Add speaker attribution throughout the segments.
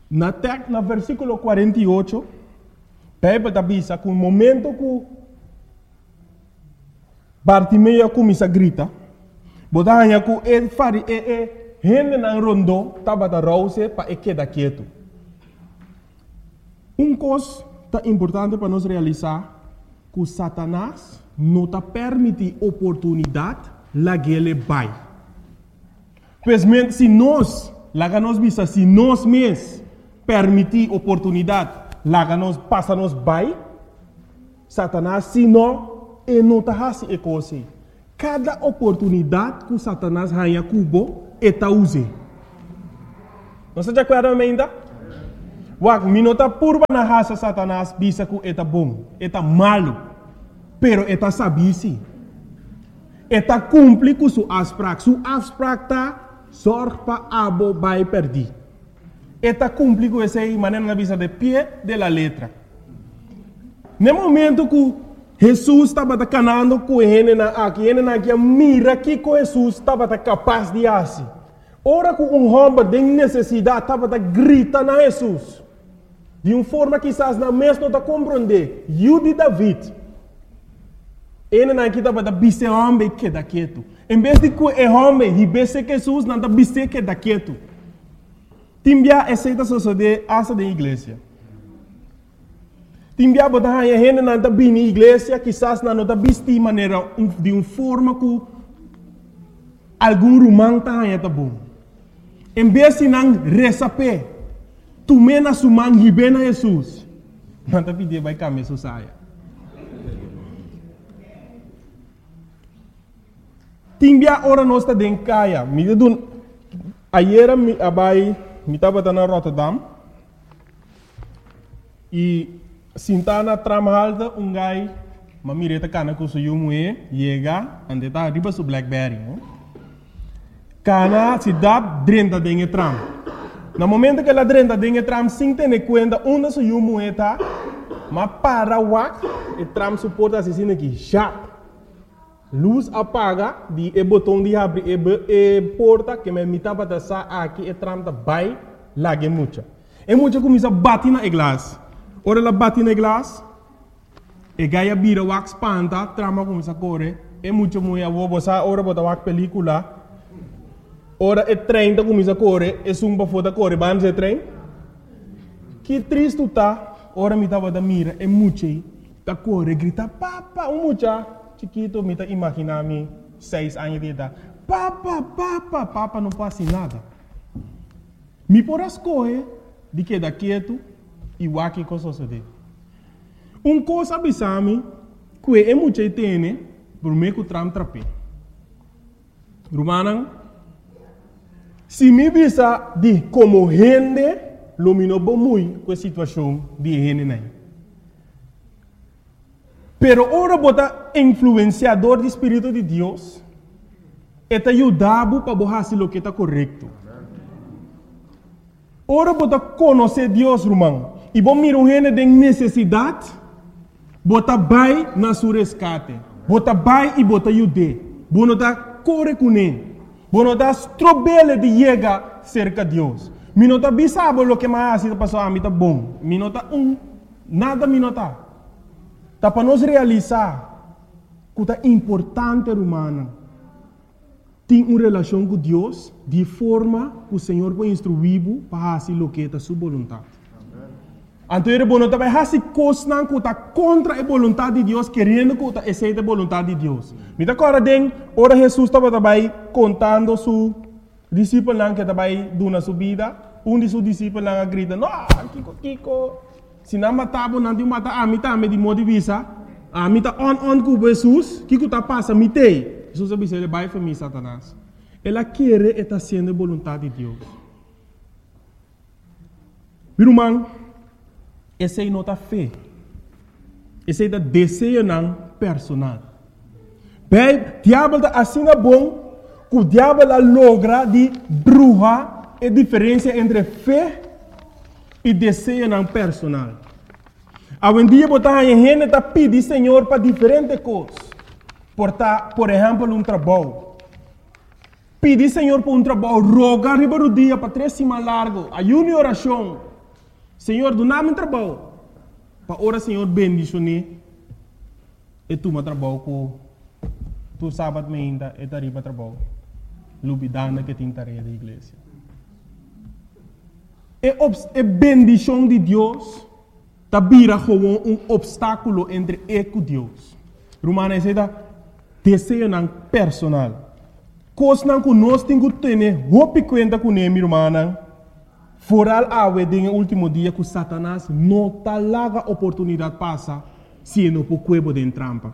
Speaker 1: Na versículo 48, Bíblia diz que no momento que Bartimeu começa a gritar, botava que ele fari gente na rondo estava da rouse para quedar quieto. Coisa importante para nós realizar que Satanás não está permite oportunidade lá que ele vai. Pois se nós mesmos permitir oportunidade lá que nós passa nos vai, Satanás se não está fazendo coisa. Cada oportunidade que Satanás ganha cubo está usando. Não se acorda ainda? Wak minota purba na raça Satanás bisa que está bom, está malo, pero está sabisi. Está cumpre com sua abstract. Sua abstract sorge para abo vai perder. Está cumpre com essa maneira bisa de pé de la letra. No momento que Jesus estava canando com ele aqui mira que Jesus estava capaz de fazer. Ora que homem tem necessidade estava gritando a Jesus. De uma forma que quizás não mesmo não compreender. Eu de David. Ele aqui estava da bise homem que da quieto. Em vez de que o homem ribesse Jesus, não da bise que da quieto. Timbia aceita suceder asa da igreja. Timbia botar a gente não da bem na igreja, quizás não da bise de maneira de uma forma que algum romano está bom. Em vez de não receber tu mena sumang hibena Jesus. Manta pedir vai caminhar saia. Timbia ora nós está dentro caia. Me dun ayer abai me estava na Rotterdam e sintana tramalda gai mamireta cana com seu mué chega ande tá riba su Blackberry. Cana se dá dentro dentro tram. No momento que ela drenda dentro tram, sem ter conta onde se o moeda, mas para o e tram suporta assim aqui, já. Luz apaga, de botão de abrir e porta que me mitava da sa aqui e tram da vai lá que muita. E muita começa a bater na glass. Ora ela bate na glass, e gaia bira o espanta, trama começa a correr, e muita mulher vou botar ora botar o película. Ora é trem da começa a correr, é sumba foda correr, vamos é trem. Que triste está, ora me tava da mira, é muito da correr, grita, papa, mucha, chiquito, me tá imaginando 6 anos de idade, papa, não passa nada. Me por as correr, de que da quieto, e o aqui com suceder. Coisa abisame, que é muito tem, por meio que o tram trape. Romana, se me visa de como gente, lumino muito com a situação de gente aí. Pero ora bota influenciador do Espírito de Deus, eta ajudava para fazer o que está correto. Ora bota conhecer Deus, irmão, e bom mira gente de necessidade, bota vai na sua resgate, bota vai e bota ajude, bota corre com ele. Bueno, das trobele de llegar cerca de Deus. Minota bisabo lo que mais está passando a mim tá bom. Minota nada minota. Tá para nós realizar que é importante humana. Tem uma relação com Deus de forma que o Senhor vai instruir para fazer o que é sua vontade. Então, ele vai fazer coisas que está contra a vontade de Deus, querendo que aceite a vontade de Deus. Me dá agora, ora Jesus estava também contando seu discípulo que estava dando sua vida. De seus discípulos grita, não, Kiko, se não matava, não te mata, a mim também de modo de vista, a mim está on com Jesus, Kiko está passando, me tem. Jesus disse, ele vai para mim, Satanás. Ela quer estar sendo a vontade de Deus. Meu irmão, essa é nota fé. Esse é o desejo personal. Bem, o diabo está assim bom que o diabo logra de bruxa a diferença entre fé e desejo personal. Hoje em dia, a gente está pedindo Senhor para diferentes coisas. Por exemplo, trabalho. Pedir Senhor por trabalho, rogar riba do dia para 3 semanas largo, ayuno e oração. Senhor, do nome trabalho. Para ora, Senhor, bendicionar. E tu me trabalho com tu sábado ainda e tarifa trabalho. Lubidana que tem tarefa da igreja. É bendição de Deus. Tá vira como obstáculo entre eu e Deus. Romana diz desejo não personal. Coisa que nós temos que ter roupa conta com ele, irmã. Foral awe no último dia que Satanás não tá larga oportunidade passa se não por cuebo de trampa.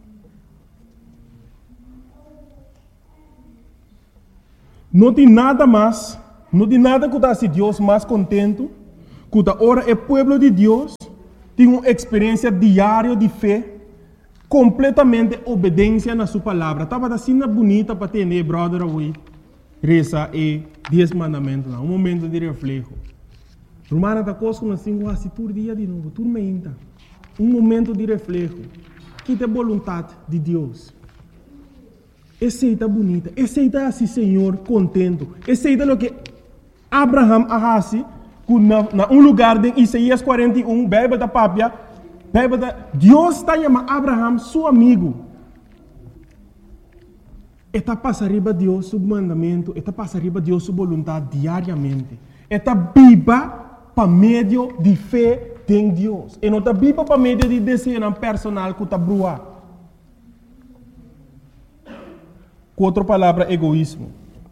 Speaker 1: Não tem nada mais, não tem nada que se Deus mais contento, que ora o povo de Deus tem uma experiência diária de fé, completamente obediência na sua palavra. Estava assim bonita para ter, brother, away. Reza e 10 mandamentos, um momento de reflexo. Romana da coisa que nós temos assim todo dia de novo, tudo ainda. Um momento de reflexo. Que tem vontade de Deus. Essa é bonita, essa é assim, Senhor, contento. Essa é o que Abraham arrasi na um lugar de Isaías 41, Bíblia da Pápia, Deus está chamando Abraham seu amigo. Está passando riba Deus seu mandamento, está passando riba Deus sua vontade diariamente. Está viva para meio de fé em Deus. E não está viva para meio de desejo personal que está brua. Com outra palavra, egoísmo.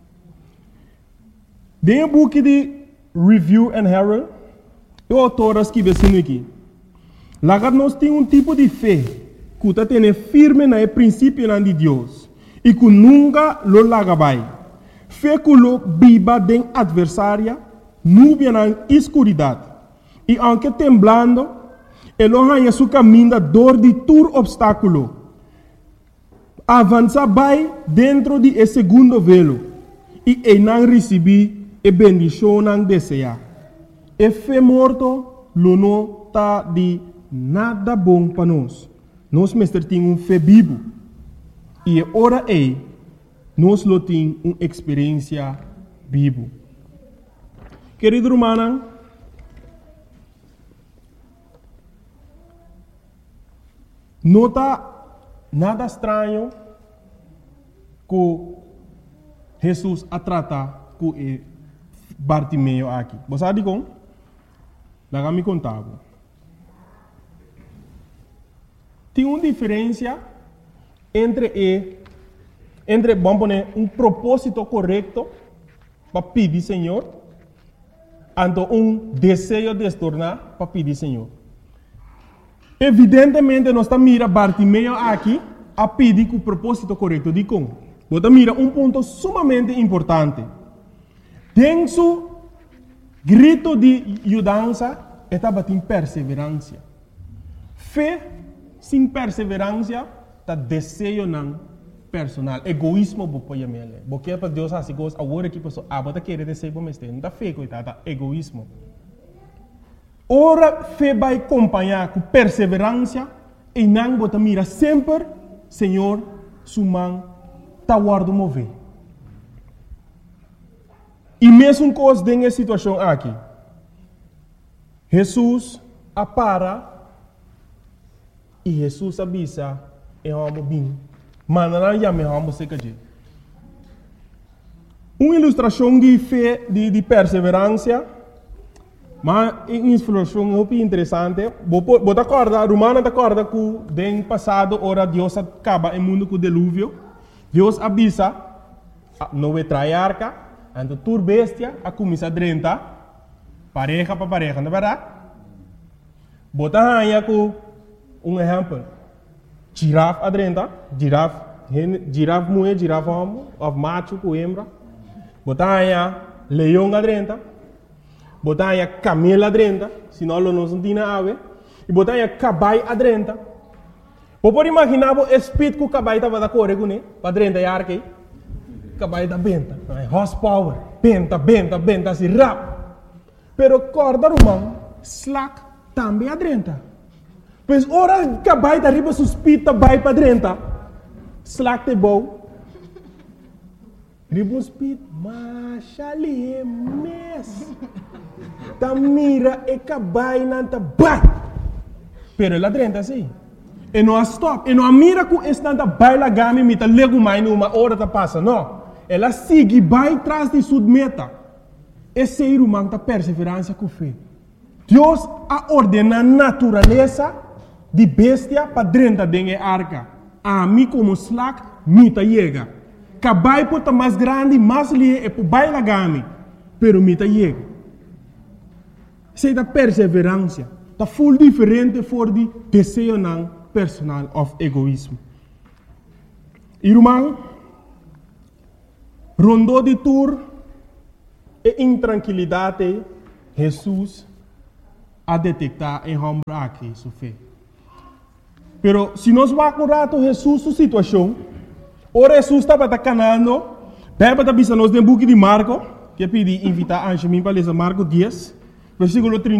Speaker 1: Dentro do book de Review and Herald, o autor escreve assim aqui. Lá nós temos um tipo de fé que está tendo firme no princípio de Deus. E que nunca lo larga vai. Fé que lo viva de adversária, nuvem na escuridade. E aunque temblando, ele arranha seu caminho da dor de todo obstáculo. Avança vai dentro de esse segundo velo. E ele não recebe a bendição não deseja. E fé morto, lo não está de nada bom para nós. Nós mestre temos fé vivo. E ora nós lo temos uma experiência viva. Querido irmão, não está nada estranho que Jesus a tratar com Bartimeu aqui. Você sabe como? Lá me contava. Tem uma diferença entre vamos poner um propósito correto para pedir Senhor, e desejo de se tornar para pedir Senhor. Evidentemente, nós estamos mirando Bartimeu aqui a pedir com o propósito correto. De como? Você mira um ponto sumamente importante. Tem seu grito de ajudança, estava em perseverança. Fé sem perseverança, está desejo não personal. Egoísmo, você chamar. Porque para Deus assim, agora que a pessoa você quer desejo para mim, não está fé, coitada, egoísmo. Ora, fé vai acompanhar com perseverança e não você mira sempre, Senhor, sua mão está guardando mover. E mesmo coisa nessa situação aqui, Jesus apara e Jesus avisa e vamos bem. Mas não já me vamos ser que uma ilustração de fé, de perseverança, mas uma ilustração muito interessante. Você acorda, Romana acorda que no passado, ora Deus acaba o mundo com o dilúvio. Deus avisa, não vai trair arca, então tur bestia, a começar a drentar, pareja para pareja, não é verdade? Você aí com um exemplo. Girafa adrenta, girafa mulher, girafa homem, of macho com hembra. Botanya leão adrenta, botanya camelo adrenta, senão não se tem ave. E botanya cabai adrenta. Pode imaginar o espírito que o cabai estava da correr com ele, para adrenta e arque. Cabai da benta, horsepower, benta, assim rap. Pero corda romano, slack também adrenta. Pois ora cabai da riba suspita vai para adrenta. Slack te bom. Riba speed, mas ali é mes. ta mira e cabai nanta bai. Pero ela drenta assim. E não stop. E não mira com esse nanta bai la gami mita lego mai numa hora ta passa. Não. Ela sigue bai tras de sua meta. Esse ser humano ta perseverança com fé. Deus a ordena a natureza de bestia para drenta dengue arca. A mim como slack, mita chega. Cabai pota mais grande, mais lie e por bai la gami. Pero mita chega. Sei da perseverança. Tá full diferente for de desejo não personal of egoísmo. Irmão, rondou de tour e intranquilidade, Jesus a detectar em homem aqui sua fé. Pero se nós vamos curar Jesus sua situação, o Jesus estava canando, bem para bisa nós tem book de Marco, que pedi invitar a Anjamim para ler Marco 10, versículo 30.